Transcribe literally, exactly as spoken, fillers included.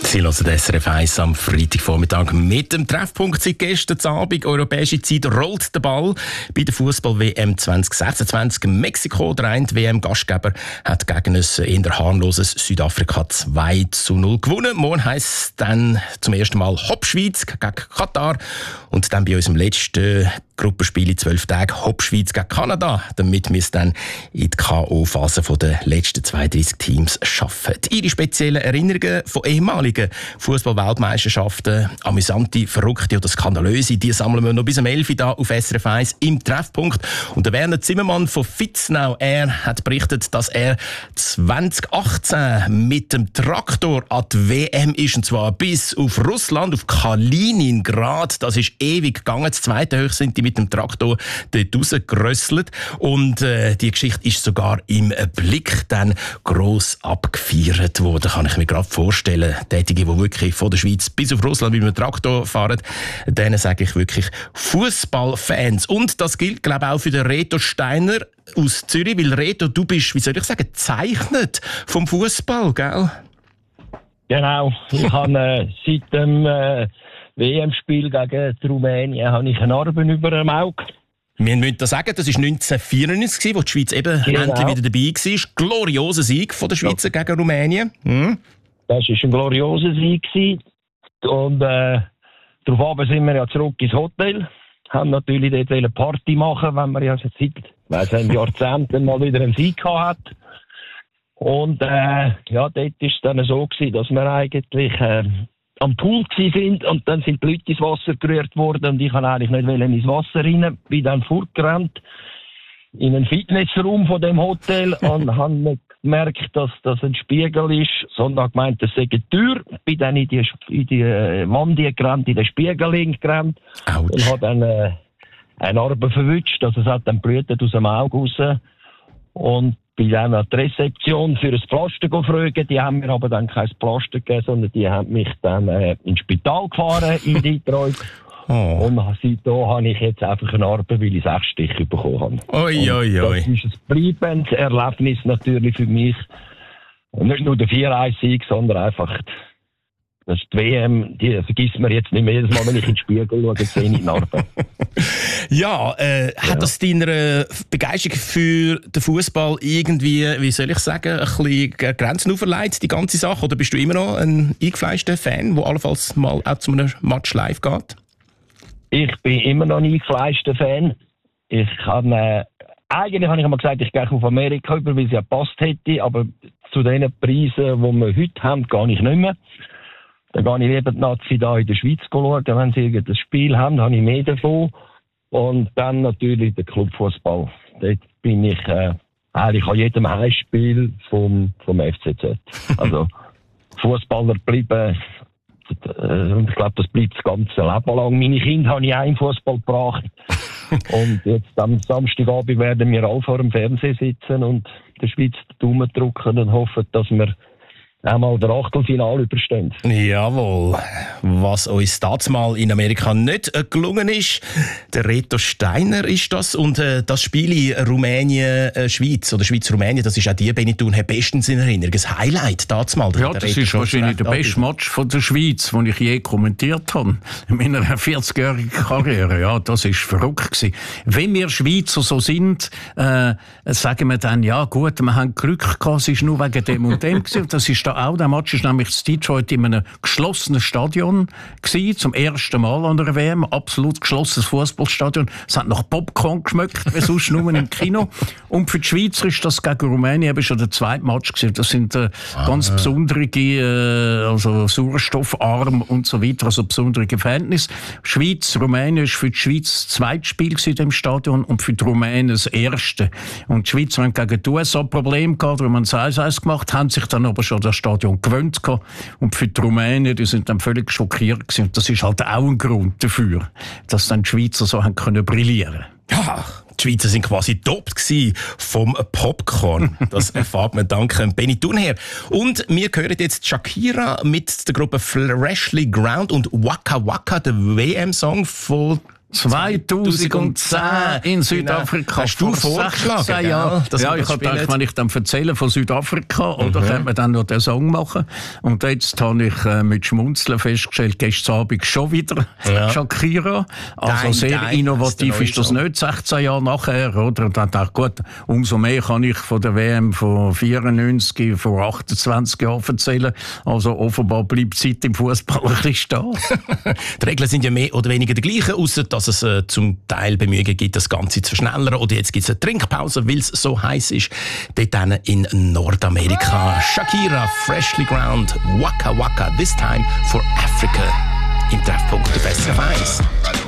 Sie hören den S R F eins am Freitagvormittag mit dem Treffpunkt seit gestern Abend. Europäische Zeit rollt der Ball bei der Fußball-W M zwanzig sechsundzwanzig. Mexiko, der eine W M-Gastgeber, hat gegen ein eher harmloses Südafrika zwei zu null gewonnen. Morgen heisst es dann zum ersten Mal Hop-Schweiz gegen Katar. Und dann bei unserem letzten Gruppenspiel in zwölf Tagen Hop-Schweiz gegen Kanada. Damit wir es dann in die K O-Phase der letzten zweiunddreißig Teams schaffen. Ihre speziellen Erinnerungen von ehemaligen Fußball-Weltmeisterschaften, amüsante, verrückte oder skandalöse, die sammeln wir noch bis um elf Uhr hier auf S R F eins im Treffpunkt. Und der Werner Zimmermann von Fitznau, er hat berichtet, dass er zwanzig achtzehn mit dem Traktor an die W M ist, und zwar bis auf Russland, auf Kaliningrad. Das ist ewig gegangen. Das zweite Höchst sind die mit dem Traktor dort rausgerösselt. Und äh, die Geschichte ist sogar im Blick dann gross abgefeiert worden. Kann ich mir gerade vorstellen. Tätige, die wirklich von der Schweiz bis auf Russland mit dem Traktor fahren, denen sage ich wirklich Fußballfans. Und das gilt, glaube ich, auch für den Reto Steiner aus Zürich, weil Reto, du bist, wie soll ich sagen, gezeichnet vom Fußball, gell? Genau. Ich habe äh, seit dem äh, W M-Spiel gegen die Rumänien habe ich eine Narbe über dem Auge. Wir müssen das sagen, das war neunzehnhundertvierundneunzig, wo die Schweiz eben genau. endlich wieder dabei war. Glorioser Sieg von der Schweizer ja. gegen Rumänien. Hm? Das war ein glorioser Sieg. Und äh, darauf sind wir ja zurück ins Hotel. Haben natürlich dort eine Party machen, wenn man ja seit weiss, ein Jahrzehnten mal wieder einen Sieg gehabt hat. Und äh, ja, dort war es dann so gewesen, dass wir eigentlich äh, am Pool sind und dann sind die Leute ins Wasser gerührt worden und ich wollte eigentlich nicht ins Wasser rein. Bin dann fortgerannt in einen Fitnessraum von dem Hotel und habe nicht gemerkt, dass das ein Spiegel ist, sondern habe gemeint, das sei eine Tür. Bin dann in die, in die Wand gerannt, in den Spiegel gerannt Autsch. Und habe dann äh, eine Narbe verwünscht. Also es hat dann blutet aus dem Auge raus. Und bin dann an die Rezeption für ein Pflaster gefragt. Die haben mir aber dann kein Pflaster gegeben, sondern die haben mich dann äh, ins Spital gefahren in Detroit. Oh. Und seitdem habe ich jetzt einfach eine Narbe, weil ich sechs Stiche bekommen habe. Oi, oi, oi. Das ist ein bleibendes Erlebnis natürlich für mich. Und nicht nur der vier eins Sieg, sondern einfach das die W M, die vergisst man jetzt nicht mehr. Jedes Mal, wenn ich in den Spiegel schaue, sehe ich die Narbe. Ja, äh, hat ja. das deiner Begeisterung für den Fußball irgendwie, wie soll ich sagen, ein bisschen Grenzen auferlegt, die ganze Sache? Oder bist du immer noch ein eingefleischter Fan, der allenfalls mal auch zu einem Match live geht? Ich bin immer noch ein eingefleischter Fan. Ich kann, äh, eigentlich habe ich einmal gesagt, ich gehe auf Amerika über, weil es ja gepasst hätte, aber zu den Preisen, die wir heute haben, gehe ich nicht mehr. Dann gehe ich lieber die Nazi da in der Schweiz schauen. Wenn sie irgendein Spiel haben, habe ich mehr davon. Und dann natürlich der Clubfußball. Dort bin ich äh, eigentlich an jedem Heimspiel vom, vom F C Z. Also Fußballer bleiben, äh, ich glaube, das bleibt das ganze Leben lang. Meine Kinder habe ich auch im Fußball gebracht. Und jetzt am Samstagabend werden wir alle vor dem Fernsehen sitzen und der Schweiz die Daumen drücken und hoffen, dass wir einmal der Achtelfinale überstehen. Jawohl. Was uns damals in Amerika nicht äh, gelungen ist, der Reto Steiner ist das. Und äh, das Spiel in Rumänien-Schweiz oder Schweiz-Rumänien, das ist auch die, Benetton, hat bestens in Erinnerung. Ein Highlight damals. Ja, das ist wahrscheinlich der beste Match von der Schweiz, den ich je kommentiert habe. In meiner vierzigjährigen Karriere. Ja, das war verrückt gewesen. Wenn wir Schweizer so sind, äh, sagen wir dann, ja gut, wir haben Glück gehabt, es ist nur wegen dem und dem gewesen. Das ist auch. Der Match war nämlich in Detroit in einem geschlossenen Stadion gewesen, zum ersten Mal an der W M. Absolut geschlossenes Fußballstadion. Es hat nach Popcorn geschmeckt, wie sonst nur im Kino. Und für die Schweizer ist das gegen Rumänien eben schon der zweite Match gewesen. Das sind äh, ganz besondere, äh, also sauerstoffarm und so weiter, also besondere Verhältnisse. Schweiz, Rumänien ist für die Schweiz das zweite Spiel in dem Stadion und für die Rumänen das erste. Und die Schweizer haben gegen die U S A Probleme gehabt, weil man es eins eins gemacht, haben sich dann aber schon das Stadion gewöhnt gehabt. Und für die Rumänen, die sind dann völlig schockiert gewesen. Und das ist halt auch ein Grund dafür, dass dann die Schweizer so haben können brillieren. Ja, die Schweizer sind quasi dopt gsi vom Popcorn. Das erfahrt man dank Benetton her. Und wir hören jetzt Shakira mit der Gruppe Freshly Ground und Waka Waka, der W M-Song von zweitausendzehn in Südafrika. Hast du vorgeschlagen? Ja, ja ich habe gedacht, wenn ich dann erzähle von Südafrika, mhm. oder können wir dann noch den Song machen. Und jetzt habe ich äh, mit Schmunzeln festgestellt, gestern Abend schon wieder ja. Shakira. Also dein, sehr dein, innovativ ist das nicht, sechzehn Jahre nachher. Oder? Und dann dachte ich, gut, umso mehr kann ich von der W M von vierundneunzig, von achtundzwanzig Jahren erzählen. Also offenbar bleibt die Zeit im Fußball ein bisschen stehen. Die Regeln sind ja mehr oder weniger die gleichen, ausser dass es äh, zum Teil Bemühungen gibt, das Ganze zu verschnellern. Oder jetzt gibt es eine Trinkpause, weil es so heiß ist. Dort in Nordamerika. Shakira, Freshly Ground, Waka Waka, this time for Africa. Im Treffpunkt der Bessere Eins.